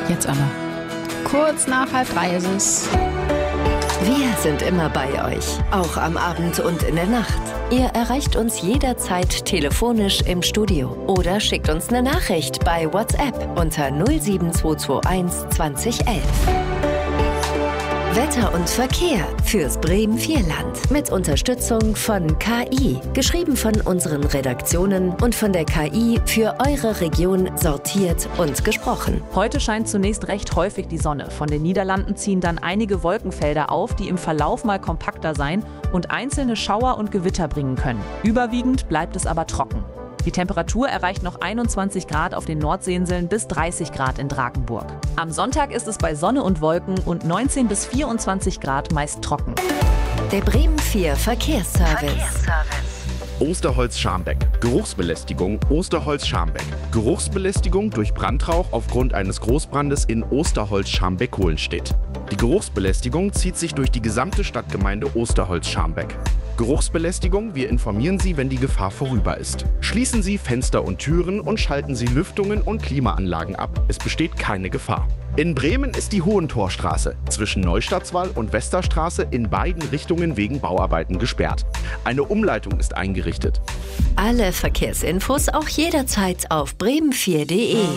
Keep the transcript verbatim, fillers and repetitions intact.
Jetzt aber. Kurz nach halb drei ist es. Wir sind immer bei euch, auch am Abend und in der Nacht. Ihr erreicht uns jederzeit telefonisch im Studio oder schickt uns eine Nachricht bei WhatsApp unter null sieben zwei zwei eins zwanzig elf. Wetter und Verkehr fürs Bremen-Vierland mit Unterstützung von K I. Geschrieben von unseren Redaktionen und von der K I für eure Region sortiert und gesprochen. Heute scheint zunächst recht häufig die Sonne. Von den Niederlanden ziehen dann einige Wolkenfelder auf, die im Verlauf mal kompakter sein und einzelne Schauer und Gewitter bringen können. Überwiegend bleibt es aber trocken. Die Temperatur erreicht noch einundzwanzig Grad auf den Nordseeinseln bis dreißig Grad in Drakenburg. Am Sonntag ist es bei Sonne und Wolken und neunzehn bis vierundzwanzig Grad meist trocken. Der Bremen vier Verkehrsservice. Verkehrsservice. Osterholz-Scharmbeck. Geruchsbelästigung Osterholz-Scharmbeck. Geruchsbelästigung durch Brandrauch aufgrund eines Großbrandes in Osterholz-Scharmbeck-Hohenstedt. Die Geruchsbelästigung zieht sich durch die gesamte Stadtgemeinde Osterholz-Scharmbeck. Geruchsbelästigung, wir informieren Sie, wenn die Gefahr vorüber ist. Schließen Sie Fenster und Türen und schalten Sie Lüftungen und Klimaanlagen ab. Es besteht keine Gefahr. In Bremen ist die Hohentorstraße zwischen Neustadtswall und Westerstraße in beiden Richtungen wegen Bauarbeiten gesperrt. Eine Umleitung ist eingerichtet. Alle Verkehrsinfos auch jederzeit auf bremen vier punkt de.